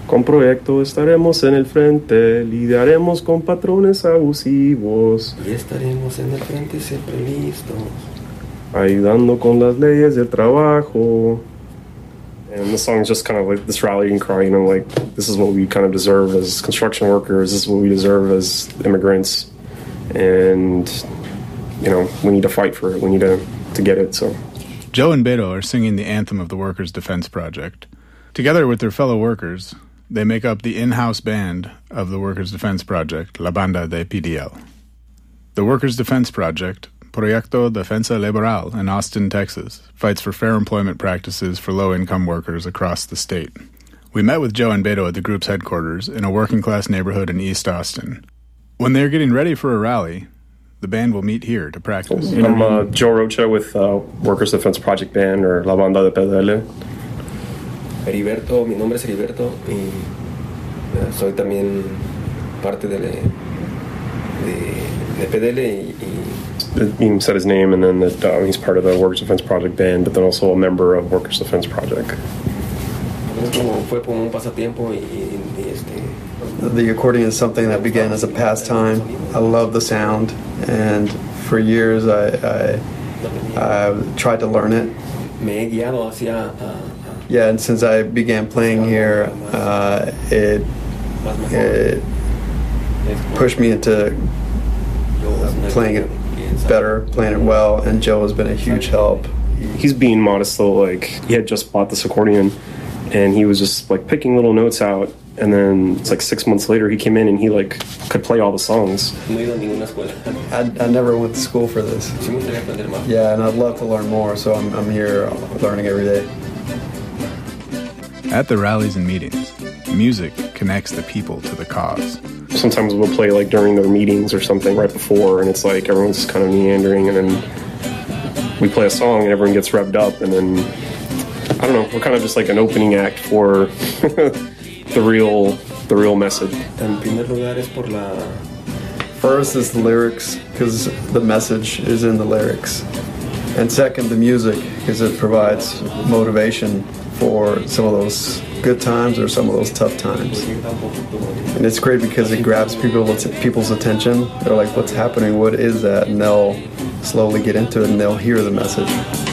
Con proyecto estaremos en el frente, lidiaremos con patrones abusivos. Y estaremos en el frente siempre listos. Ayudando con las leyes del trabajo. And the song's just kind of like this rallying cry, you know, like, this is what we kind of deserve as construction workers, this is what we deserve as immigrants. And, you know, we need to fight for it, we need to get it, so. Joe and Beto are singing the anthem of the Workers' Defense Project. Together with their fellow workers, they make up the in-house band of the Workers' Defense Project, La Banda de PDL. The Workers' Defense Project, Proyecto Defensa Laboral in Austin, Texas, fights for fair employment practices for low-income workers across the state. We met with Joe and Beto at the group's headquarters in a working-class neighborhood in East Austin. When they're getting ready for a rally, the band will meet here to practice. I'm Joe Rocha with Workers' Defense Project Band, or La Banda de PDL. Heriberto, mi nombre es Heriberto y soy también parte de PDL He said his name, and then that he's part of the Workers' Defense Project Band, but then also a member of Workers' Defense Project. Fue como un pasatiempo The accordion is something that began as a pastime. I love the sound, and for years I tried to learn it. Me he guiado hacia Yeah, and since I began playing here, it pushed me into playing it better, playing it well, and Joe has been a huge help. He's being modest though, like, he had just bought this accordion, and he was just, like, picking little notes out, and then it's like 6 months later he came in and he, like, could play all the songs. I never went to school for this. Yeah, and I'd love to learn more, so I'm here learning every day. At the rallies and meetings, music connects the people to the cause. Sometimes we'll play, like, during their meetings or something right before, and it's like everyone's just kind of meandering, and then we play a song and everyone gets revved up, and then, I don't know, we're kind of just like an opening act for the real message. En primer lugar es por la... First is the lyrics, because the message is in the lyrics. And second, the music, because it provides motivation for some of those good times or some of those tough times. And it's great because it grabs people's attention. They're like, what's happening? What is that? And they'll slowly get into it and they'll hear the message.